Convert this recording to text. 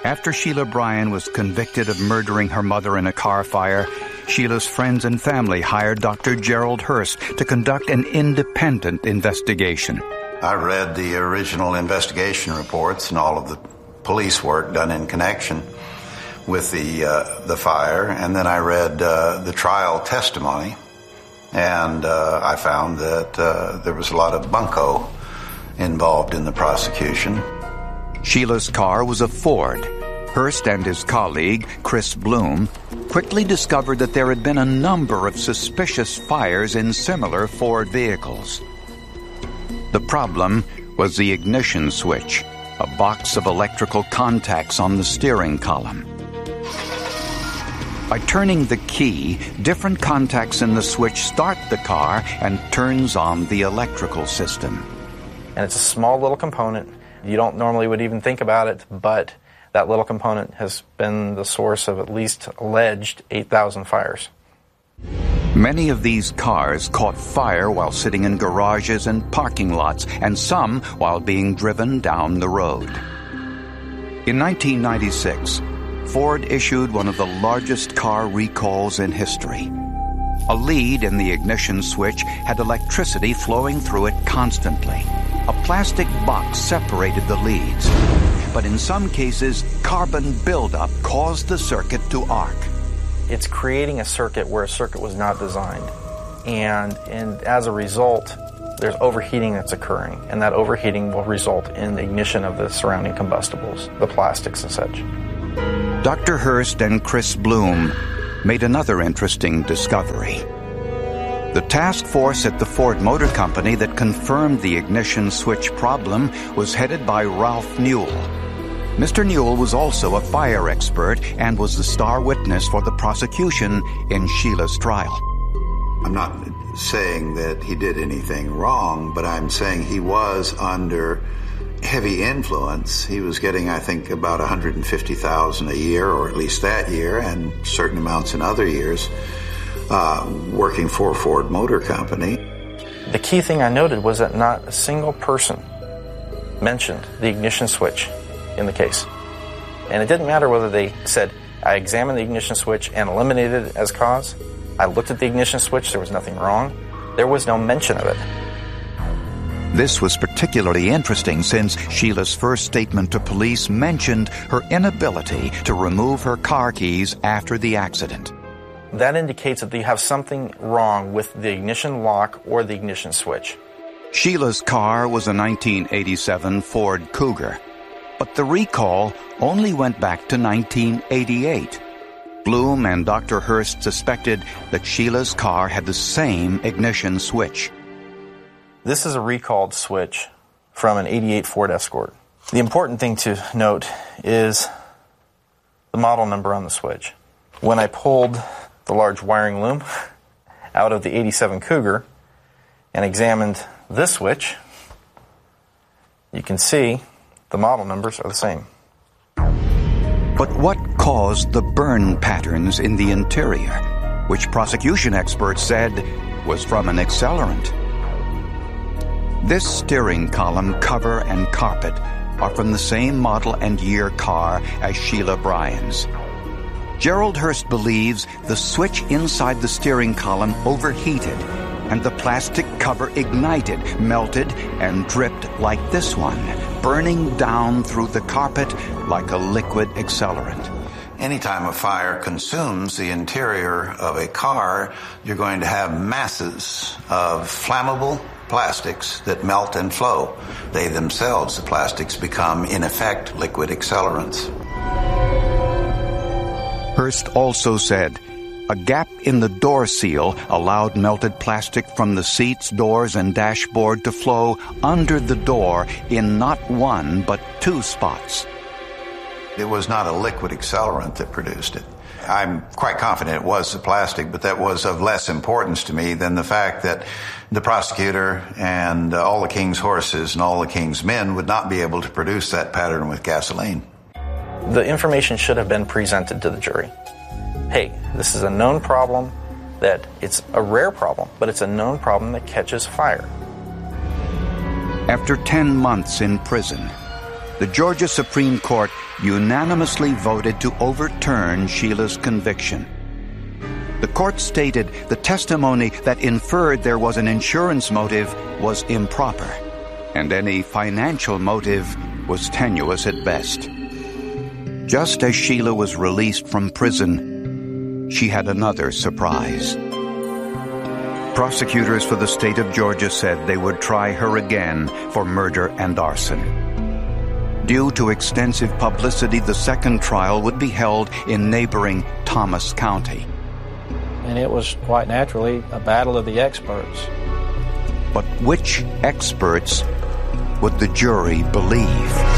After Sheila Bryan was convicted of murdering her mother in a car fire, Sheila's friends and family hired Dr. Gerald Hurst to conduct an independent investigation. I read the original investigation reports and all of the police work done in connection with the fire, and then I read the trial testimony, and I found that there was a lot of bunco involved in the prosecution. Sheila's car was a Ford. Hurst and his colleague, Chris Bloom, quickly discovered that there had been a number of suspicious fires in similar Ford vehicles. The problem was the ignition switch, a box of electrical contacts on the steering column. By turning the key, different contacts in the switch start the car and turns on the electrical system. And it's a small little component. You don't normally would even think about it, but that little component has been the source of at least alleged 8,000 fires. Many of these cars caught fire while sitting in garages and parking lots, and some while being driven down the road. In 1996, Ford issued one of the largest car recalls in history. A lead in the ignition switch had electricity flowing through it constantly. A plastic box separated the leads, but in some cases, carbon buildup caused the circuit to arc. It's creating a circuit where a circuit was not designed. And as a result, there's overheating that's occurring, and that overheating will result in the ignition of the surrounding combustibles, the plastics and such. Dr. Hurst and Chris Bloom made another interesting discovery. The task force at the Ford Motor Company that confirmed the ignition switch problem was headed by Ralph Newell. Mr. Newell was also a fire expert and was the star witness for the prosecution in Sheila's trial. I'm not saying that he did anything wrong, but I'm saying he was under heavy influence. He was getting, I think, about $150,000 a year, or at least that year, and certain amounts in other years, working for Ford Motor Company. The key thing I noted was that not a single person mentioned the ignition switch in the case. And it didn't matter whether they said, I examined the ignition switch and eliminated it as cause. I looked at the ignition switch, there was nothing wrong. There was no mention of it. This was particularly interesting since Sheila's first statement to police mentioned her inability to remove her car keys after the accident. That indicates that you have something wrong with the ignition lock or the ignition switch. Sheila's car was a 1987 Ford Cougar, but the recall only went back to 1988. Bloom and Dr. Hurst suspected that Sheila's car had the same ignition switch. This is a recalled switch from an 88 Ford Escort. The important thing to note is the model number on the switch. When I pulled the large wiring loom out of the 87 Cougar and examined this switch, you can see the model numbers are the same. But what caused the burn patterns in the interior, which prosecution experts said was from an accelerant? This steering column, cover, and carpet are from the same model and year car as Sheila Bryan's. Gerald Hurst believes the switch inside the steering column overheated, and the plastic cover ignited, melted, and dripped like this one, burning down through the carpet like a liquid accelerant. Anytime a fire consumes the interior of a car, you're going to have masses of flammable plastics that melt and flow. They themselves, the plastics, become, in effect, liquid accelerants. Hurst also said a gap in the door seal allowed melted plastic from the seats, doors, and dashboard to flow under the door in not one but two spots. It was not a liquid accelerant that produced it. I'm quite confident it was the plastic, but that was of less importance to me than the fact that the prosecutor and all the king's horses and all the king's men would not be able to produce that pattern with gasoline. The information should have been presented to the jury. Hey, this is a known problem, that it's a rare problem, but it's a known problem that catches fire. After 10 months in prison, the Georgia Supreme Court unanimously voted to overturn Sheila's conviction. The court stated the testimony that inferred there was an insurance motive was improper, and any financial motive was tenuous at best. Just as Sheila was released from prison, she had another surprise. Prosecutors for the state of Georgia said they would try her again for murder and arson. Due to extensive publicity, the second trial would be held in neighboring Thomas County. And it was quite naturally a battle of the experts. But which experts would the jury believe?